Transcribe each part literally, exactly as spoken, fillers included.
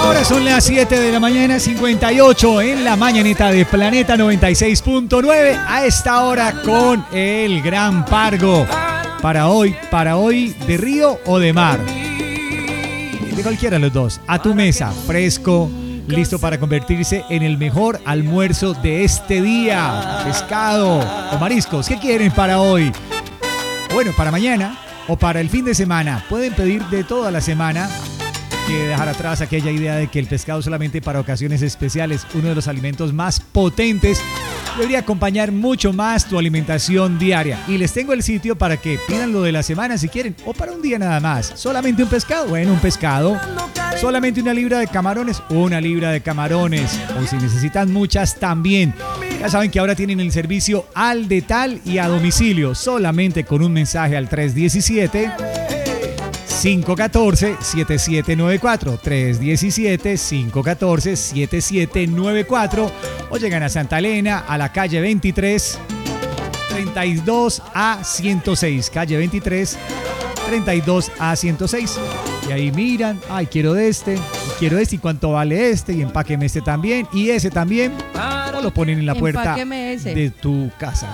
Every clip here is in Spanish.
Ahora son las siete de la mañana, cincuenta y ocho en la mañanita de Planeta noventa y seis punto nueve. A esta hora con el Gran Pargo. Para hoy, para hoy, ¿de río o de mar? De cualquiera de los dos. A tu mesa, fresco, listo para convertirse en el mejor almuerzo de este día. Pescado o mariscos, ¿qué quieren para hoy? Bueno, para mañana o para el fin de semana. Pueden pedir de toda la semana. Que dejar atrás aquella idea de que el pescado solamente para ocasiones especiales, uno de los alimentos más potentes, debería acompañar mucho más tu alimentación diaria. Y les tengo el sitio para que pidan lo de la semana si quieren, o para un día nada más. ¿Solamente un pescado? Bueno, un pescado. ¿Solamente una libra de camarones? Una libra de camarones. O si necesitan muchas, también. Ya saben que ahora tienen el servicio al detal y a domicilio, solamente con un mensaje al tres diecisiete, cinco catorce, siete siete nueve cuatro, tres diecisiete, cinco catorce, siete siete nueve cuatro, o llegan a Santa Elena, a la calle veintitrés, treinta y dos A ciento seis, calle veintitrés, treinta y dos A ciento seis, y ahí miran, ay, quiero de este, quiero este, y cuánto vale este, y empáqueme este también, y ese también, o lo ponen en la puerta de tu casa.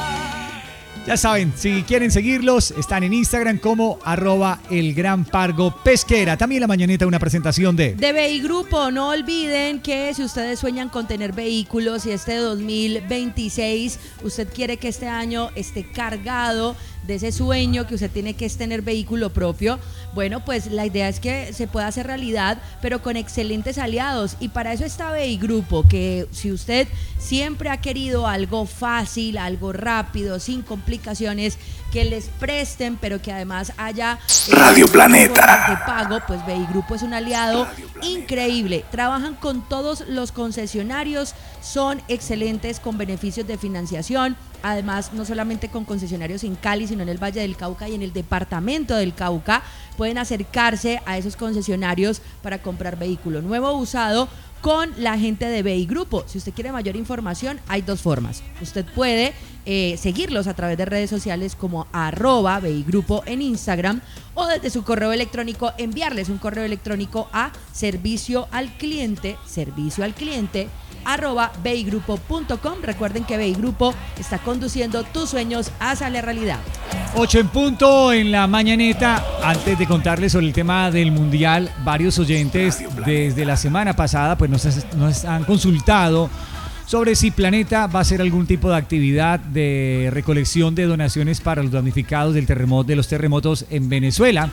Ya saben, si quieren seguirlos, están en Instagram como arroba el Gran Pargo Pesquera. También la mañanita una presentación de... De Beigrupo. No olviden que si ustedes sueñan con tener vehículos y este dos mil veintiséis, usted quiere que este año esté cargado de ese sueño que usted tiene, que es tener vehículo propio, bueno, pues la idea es que se pueda hacer realidad, pero con excelentes aliados, y para eso está Beigrupo, que si usted siempre ha querido algo fácil, algo rápido, sin complicaciones, que les presten, pero que además haya eh, Radio Planeta de pago, pues Beigrupo es un aliado increíble. Trabajan con todos los concesionarios, son excelentes con beneficios de financiación. Además, no solamente con concesionarios en Cali, sino en el Valle del Cauca y en el departamento del Cauca. Pueden acercarse a esos concesionarios para comprar vehículo nuevo o usado con la gente de Beigrupo. Si usted quiere mayor información, hay dos formas. Usted puede eh, seguirlos a través de redes sociales como arroba Beigrupo en Instagram, o desde su correo electrónico enviarles un correo electrónico a servicio al cliente, servicio al cliente, arroba beigrupo punto com. Recuerden que Beigrupo está conduciendo tus sueños hacia la realidad. ocho en punto en la mañaneta. Antes de contarles sobre el tema del Mundial, varios oyentes desde la semana pasada pues nos, nos han consultado sobre si Planeta va a hacer algún tipo de actividad de recolección de donaciones para los damnificados del terremoto, de los terremotos en Venezuela.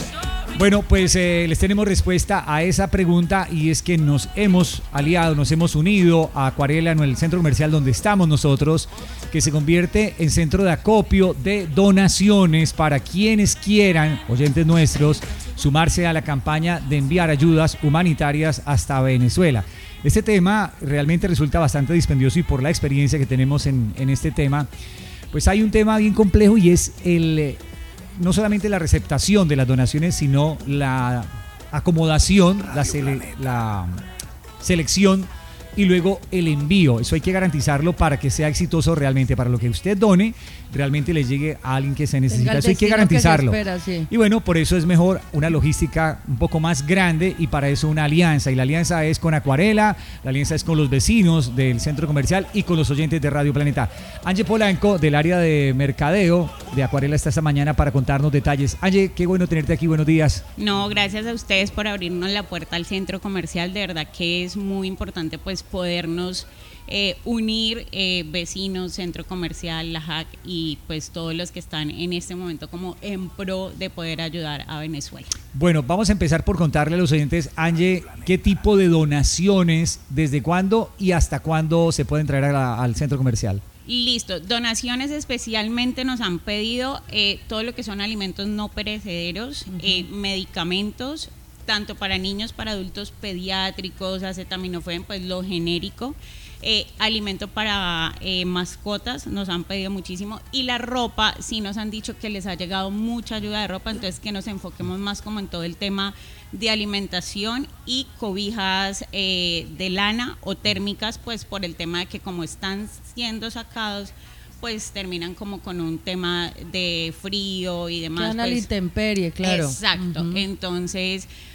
Bueno, pues eh, les tenemos respuesta a esa pregunta, y es que nos hemos aliado, nos hemos unido a Acuarela, en el centro comercial donde estamos nosotros, que se convierte en centro de acopio de donaciones para quienes quieran, oyentes nuestros, sumarse a la campaña de enviar ayudas humanitarias hasta Venezuela. Este tema realmente resulta bastante dispendioso, y por la experiencia que tenemos en, en este tema, pues hay un tema bien complejo, y es el... no solamente la receptación de las donaciones, sino la acomodación, la, sele, la selección y luego el envío. Eso hay que garantizarlo para que sea exitoso realmente, para lo que usted done, realmente le llegue a alguien que se necesita. Eso hay que garantizarlo. Que espera, sí. Y bueno, por eso es mejor una logística un poco más grande, y para eso una alianza. Y la alianza es con Acuarela, la alianza es con los vecinos del centro comercial y con los oyentes de Radio Planeta. Angie Polanco, del área de mercadeo de Acuarela, está esta mañana para contarnos detalles. Angie, qué bueno tenerte aquí, buenos días. No, gracias a ustedes por abrirnos la puerta al centro comercial. De verdad que es muy importante pues podernos eh, unir eh, vecinos, centro comercial, la J A C y pues todos los que están en este momento como en pro de poder ayudar a Venezuela. Bueno, vamos a empezar por contarle a los oyentes, Angie, qué tipo de donaciones, desde cuándo y hasta cuándo se pueden traer a la, al centro comercial. Listo, donaciones especialmente nos han pedido eh, todo lo que son alimentos no perecederos, uh-huh. eh, medicamentos, tanto para niños, para adultos, pediátricos, acetaminofén, pues lo genérico, eh, alimento para eh, mascotas, nos han pedido muchísimo, y la ropa, sí nos han dicho que les ha llegado mucha ayuda de ropa, entonces que nos enfoquemos más como en todo el tema de alimentación y cobijas eh, de lana o térmicas, pues por el tema de que como están siendo sacados, pues terminan como con un tema de frío y demás. Quedan pues, a la intemperie, claro. Exacto, uh-huh. Entonces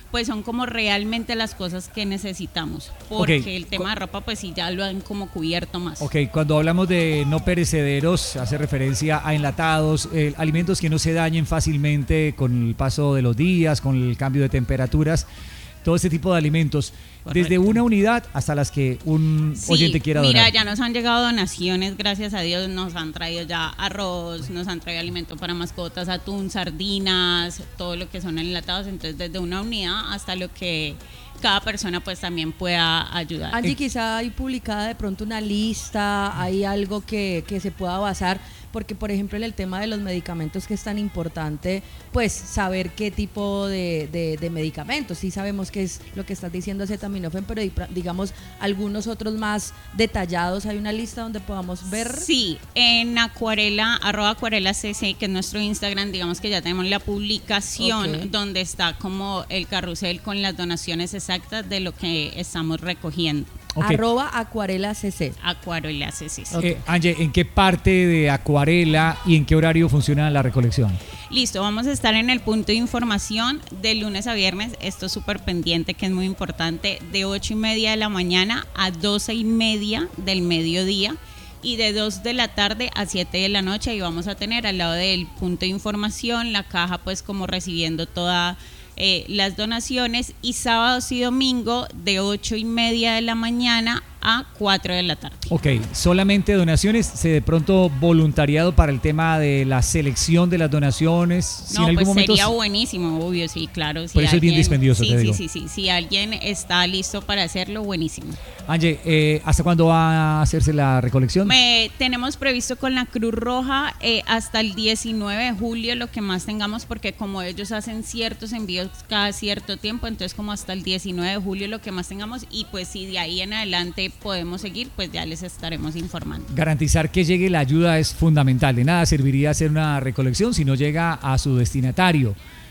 pues son como realmente las cosas que necesitamos, porque Okay. el tema de ropa pues sí ya lo han como cubierto más. Ok, cuando hablamos de no perecederos, hace referencia a enlatados, eh, alimentos que no se dañen fácilmente con el paso de los días, con el cambio de temperaturas, todo este tipo de alimentos, Correcto. desde una unidad hasta las que un Sí, oyente quiera donar. mira, ya nos han llegado donaciones, gracias a Dios, nos han traído ya arroz, nos han traído alimento para mascotas, atún, sardinas, todo lo que son enlatados, entonces desde una unidad hasta lo que cada persona pues también pueda ayudar. Angie, Eh. quizá hay publicada de pronto una lista, hay algo que, que se pueda basar, porque por ejemplo en el tema de los medicamentos, que es tan importante, pues saber qué tipo de, de, de medicamentos. Sí sabemos que es lo que estás diciendo, acetaminofén, pero digamos algunos otros más detallados. ¿Hay una lista donde podamos ver? Sí, en acuarela, arroba acuarela cc, que es nuestro Instagram, digamos que ya tenemos la publicación, Ok. donde está como el carrusel con las donaciones exactas de lo que estamos recogiendo. Ok. Arroba acuarela cc. Acuarela cc. sí. Eh, Angie, ¿en qué parte de Acuarela y en qué horario funciona la recolección? Listo, vamos a estar en el punto de información de lunes a viernes. Esto es súper pendiente, que es muy importante, de ocho y media de la mañana a doce y media del mediodía, y de dos de la tarde a siete de la noche. Y vamos a tener al lado del punto de información la caja, pues como recibiendo todas eh, las donaciones, y sábados y domingo de ocho y media de la mañana a cuatro de la tarde. Ok, solamente donaciones, ¿se de pronto voluntariado para el tema de la selección de las donaciones? Si No, en algún pues momento sería buenísimo, obvio, sí, claro. Si Por eso es bien alguien- dispendioso, sí, te sí, digo. sí, sí, si alguien está listo para hacerlo, buenísimo. Angie, eh, ¿hasta cuándo va a hacerse la recolección? Me, tenemos previsto con la Cruz Roja eh, hasta el diecinueve de julio, lo que más tengamos, porque como ellos hacen ciertos envíos cada cierto tiempo, entonces como hasta el diecinueve de julio lo que más tengamos, y pues si de ahí en adelante podemos seguir, pues ya les estaremos informando. Garantizar que llegue la ayuda es fundamental. De nada serviría hacer una recolección si no llega a su destinatario.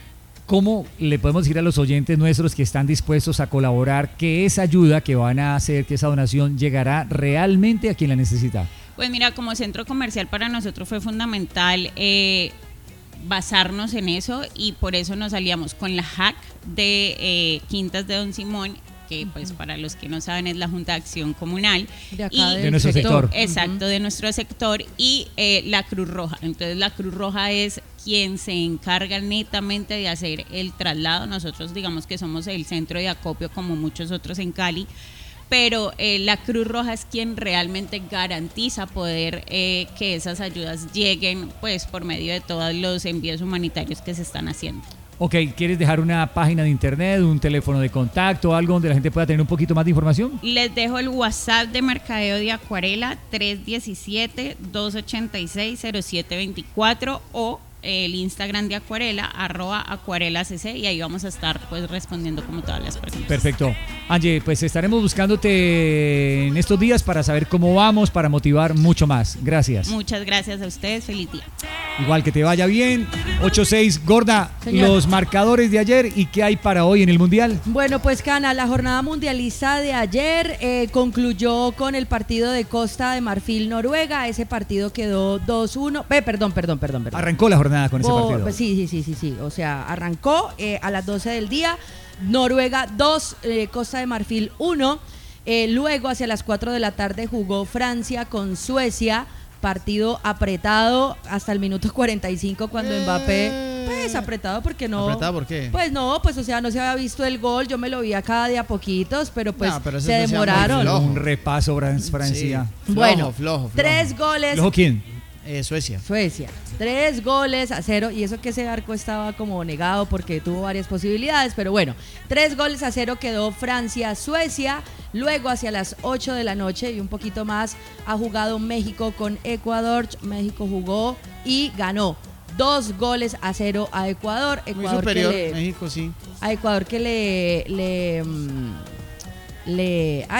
¿Cómo le podemos decir a los oyentes nuestros que están dispuestos a colaborar que esa ayuda que van a hacer, que esa donación llegará realmente a quien la necesita? Pues mira, como centro comercial para nosotros fue fundamental eh, basarnos en eso, y por eso nos salíamos con la H A C de eh, Quintas de Don Simón, que pues para los que no saben es la Junta de Acción Comunal. De acá Y- del De nuestro sector. Exacto, de nuestro sector, y eh, la Cruz Roja. Entonces la Cruz Roja es quien se encarga netamente de hacer el traslado. Nosotros digamos que somos el centro de acopio como muchos otros en Cali, pero eh, la Cruz Roja es quien realmente garantiza poder eh, que esas ayudas lleguen pues por medio de todos los envíos humanitarios que se están haciendo. Ok, ¿quieres dejar una página de internet, un teléfono de contacto, algo donde la gente pueda tener un poquito más de información? Les dejo el WhatsApp de Mercadeo de Acuarela, tres uno siete, dos ocho seis, cero siete dos cuatro, o el Instagram de Acuarela, arroba acuarela cc, y ahí vamos a estar pues respondiendo como todas las personas. Perfecto. Angie, pues estaremos buscándote en estos días para saber cómo vamos, para motivar mucho más. Gracias. Muchas gracias a ustedes, feliz día. Igual que te vaya bien. ocho seis, Gorda, Señor. los marcadores de ayer y qué hay para hoy en el Mundial. Bueno, pues Cana, la jornada mundialista de ayer eh, concluyó con el partido de Costa de Marfil-Noruega. Ese partido quedó dos uno. Eh, perdón, perdón, perdón, perdón. Arrancó la jornada con ese Por- partido. pues sí, sí, sí, sí, sí. O sea, arrancó eh, a las doce del día. Noruega dos, eh, Costa de Marfil uno. Eh, luego, hacia las cuatro de la tarde, jugó Francia con Suecia. Partido apretado hasta el minuto cuarenta y cinco, cuando Eh. Mbappé, pues apretado porque no. ¿Apretado por qué? Pues no, pues o sea, no se había visto el gol. Yo me lo vi acá de a poquitos, pero pues No, pero eso se sí se llama demoraron. flojo. Un repaso, Fran- Francia. Sí. Bueno, Flojo, flojo, flojo. tres goles. ¿Luego quién? Eh, Suecia. Suecia, tres goles a cero, y eso que ese arco estaba como negado porque tuvo varias posibilidades, pero bueno, tres goles a cero quedó Francia-Suecia. Luego, hacia las ocho de la noche y un poquito más, ha jugado México con Ecuador. México jugó y ganó dos goles a cero a Ecuador. Muy Ecuador que superior, le- México sí. a Ecuador que le le mm, le ay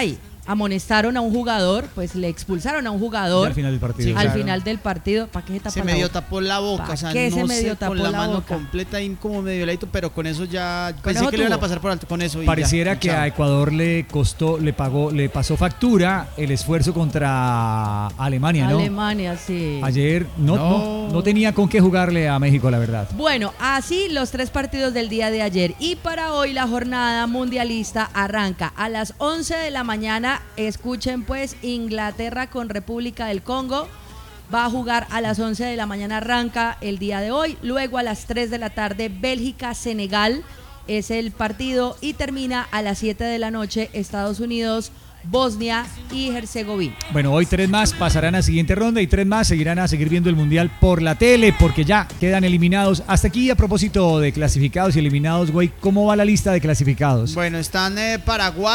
amonestaron a un jugador, pues le expulsaron a un jugador. Y al final del partido. Sí, al claro. final del partido. ¿Para qué se tapa Se la medio boca? tapó la boca, ¿Pa' o sea, qué no se medio sé, tapó con la, la mano boca? completa ahí como medio ladito, pero con eso ya pensé eso que le iban a tuvo. pasar por alto con eso. Y Pareciera ya, que chao. a Ecuador le costó, le pagó, le pasó factura el esfuerzo contra Alemania, ¿no? Alemania, sí. Ayer no, no. No. no tenía con qué jugarle a México, la verdad. Bueno, así los tres partidos del día de ayer. Y para hoy la jornada mundialista arranca a las once de la mañana. Escuchen pues, Inglaterra con República del Congo. Va a jugar a las once de la mañana, arranca el día de hoy. Luego a las tres de la tarde, Bélgica-Senegal es el partido. Y termina a las siete de la noche, Estados Unidos, Bosnia y Herzegovina. Bueno, hoy tres más pasarán a siguiente ronda y tres más seguirán a seguir viendo el Mundial por la tele porque ya quedan eliminados. Hasta aquí, a propósito de clasificados y eliminados, güey, ¿cómo va la lista de clasificados? Bueno, están eh, Paraguay.